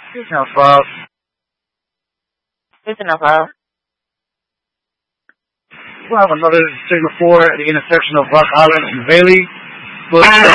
There's no fault. There's enough of. We'll have another signal 4 at the intersection of Rock Island and Bailey. But